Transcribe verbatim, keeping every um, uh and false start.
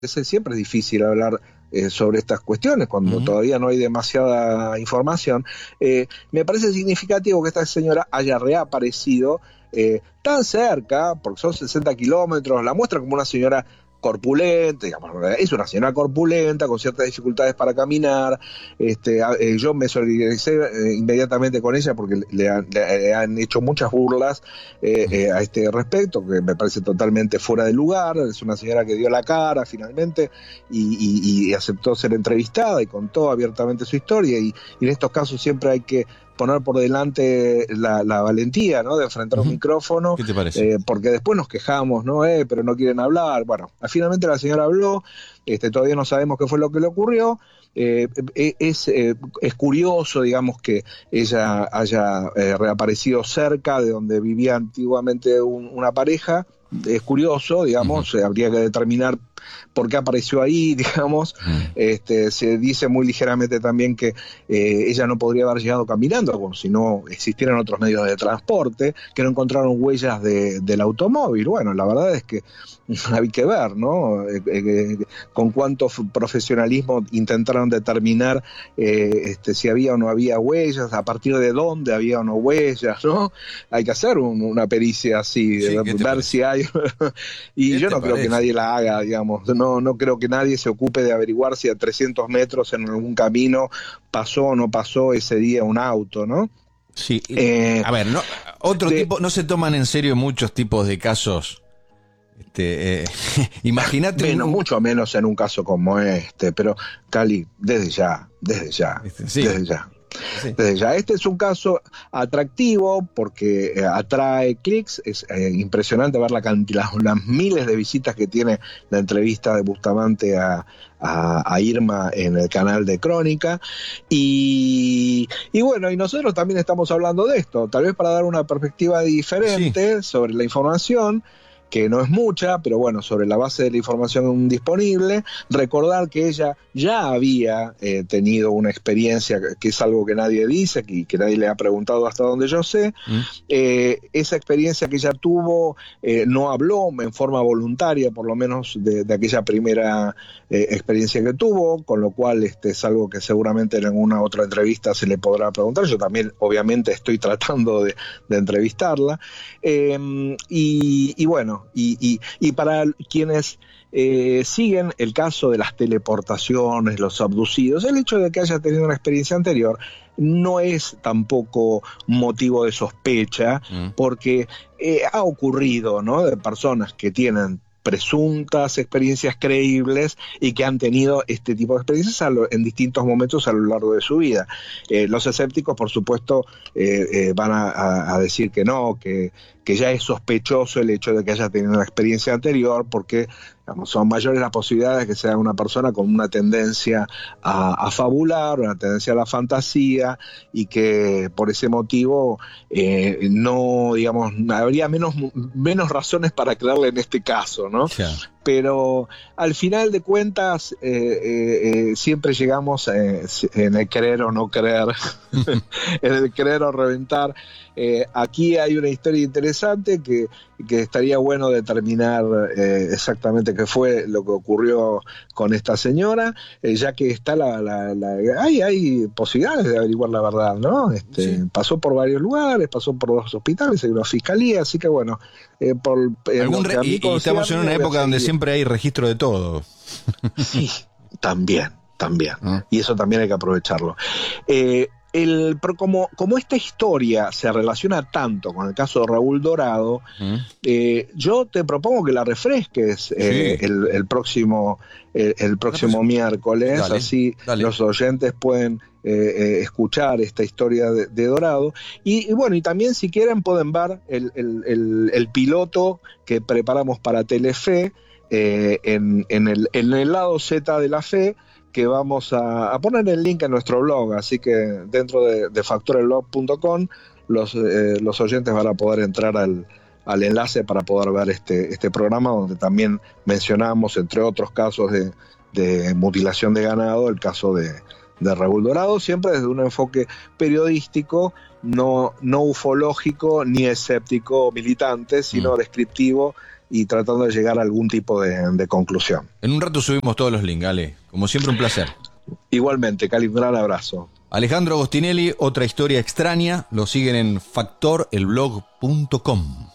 siempre es difícil hablar eh, sobre estas cuestiones cuando uh-huh. todavía no hay demasiada información. Eh, me parece significativo que esta señora haya reaparecido eh, tan cerca, porque son sesenta kilómetros, la muestra como una señora corpulenta, digamos, es una señora corpulenta con ciertas dificultades para caminar. Este, eh, yo me solidaricé eh, inmediatamente con ella porque le han, le han hecho muchas burlas eh, eh, a este respecto, que me parece totalmente fuera de lugar. Es una señora que dio la cara finalmente y, y, y aceptó ser entrevistada y contó abiertamente su historia, y, y en estos casos siempre hay que poner por delante la, la valentía, ¿no?, de enfrentar uh-huh. un micrófono. ¿Qué te parece? Eh, porque después nos quejamos, ¿no? Eh, pero no quieren hablar. Bueno, finalmente la señora habló, este, todavía no sabemos qué fue lo que le ocurrió. Eh, es, eh, es curioso, digamos, que ella haya eh, reaparecido cerca de donde vivía antiguamente un, una pareja. Es curioso, digamos, uh-huh. habría que determinar por qué apareció ahí, digamos. Uh-huh. Este, se dice muy ligeramente también que eh, ella no podría haber llegado caminando, como si no existieran otros medios de transporte, que no encontraron huellas de, del automóvil. Bueno, la verdad es que hay que ver, ¿no? Eh, eh, con cuánto profesionalismo intentaron determinar eh, este, si había o no había huellas, a partir de dónde había o no huellas, ¿no? Hay que hacer un, una pericia así, sí, ver parece? si hay. Y yo no creo parece? que nadie la haga, digamos. No, no creo que nadie se ocupe de averiguar si a trescientos metros en algún camino pasó o no pasó ese día un auto, ¿no? Sí. Eh, a ver, no, otro de, tipo, no se toman en serio muchos tipos de casos. Este, eh, imagínate. Menos, un... mucho menos en un caso como este, pero Cali, desde ya, desde ya, este, sí. desde ya. Sí. Desde ya. Este es un caso atractivo porque eh, atrae clics. Es eh, impresionante ver la cantidad, las, las miles de visitas que tiene la entrevista de Bustamante a, a, a Irma en el canal de Crónica. Y, y bueno, y nosotros también estamos hablando de esto, tal vez para dar una perspectiva diferente sí. sobre la información, que no es mucha, pero bueno, sobre la base de la información disponible, recordar que ella ya había eh, tenido una experiencia, que es algo que nadie dice, que, que nadie le ha preguntado hasta donde yo sé. Mm. Eh, esa experiencia que ella tuvo, eh, no habló en forma voluntaria, por lo menos de, de aquella primera eh, experiencia que tuvo, con lo cual este es algo que seguramente en alguna otra entrevista se le podrá preguntar. Yo también, obviamente, estoy tratando de, de entrevistarla. Eh, y, y bueno, Y, y, y para quienes eh, siguen el caso de las teleportaciones, los abducidos, el hecho de que haya tenido una experiencia anterior no es tampoco motivo de sospecha, mm. porque eh, ha ocurrido, ¿no?, de personas que tienen presuntas experiencias creíbles y que han tenido este tipo de experiencias a lo, en distintos momentos a lo largo de su vida. Eh, los escépticos, por supuesto, eh, eh, van a, a, a decir que no, que, que ya es sospechoso el hecho de que haya tenido una experiencia anterior, porque digamos, son mayores las posibilidades de que sea una persona con una tendencia a, a fabular, una tendencia a la fantasía, y que por ese motivo eh, no, digamos, habría menos, menos razones para creerle en este caso, ¿no? Sí. Pero al final de cuentas eh, eh, eh, siempre llegamos eh, en el creer o no creer, en el creer o reventar. Eh, aquí hay una historia interesante que, que estaría bueno determinar eh, exactamente qué fue lo que ocurrió con esta señora, eh, ya que está la, la, la hay, hay posibilidades de averiguar la verdad, ¿no? Este, sí. Pasó por varios lugares, pasó por dos hospitales, hay una fiscalía, así que bueno, eh, por eh, ¿Algún re- y, y estamos en una época donde siempre hay registro de todo. Sí, también, también. ¿Ah? Y eso también hay que aprovecharlo. Eh, el, como, como esta historia se relaciona tanto con el caso de Raúl Dorado, ¿Mm? eh, yo te propongo que la refresques eh, sí. el, el próximo, el, el próximo pues, miércoles, dale, así dale. Los oyentes pueden eh, eh, escuchar esta historia de, de Dorado. Y, y bueno, y también si quieren pueden ver el, el, el, el piloto que preparamos para Telefe, eh, en, en, el, en el lado Z de la fe, que vamos a, a poner el link en nuestro blog, así que dentro de, de factoreblog punto com los, eh, los oyentes van a poder entrar al, al enlace para poder ver este, este programa, donde también mencionamos, entre otros casos de, de mutilación de ganado, el caso de, de Raúl Dorado, siempre desde un enfoque periodístico, no, no ufológico ni escéptico militante, sino mm. descriptivo y tratando de llegar a algún tipo de, de conclusión. En un rato subimos todos los links, Ale. Como siempre, un placer. Igualmente, Cali, un gran abrazo. Alejandro Agostinelli, Otra Historia Extraña, lo siguen en factor el blog punto com.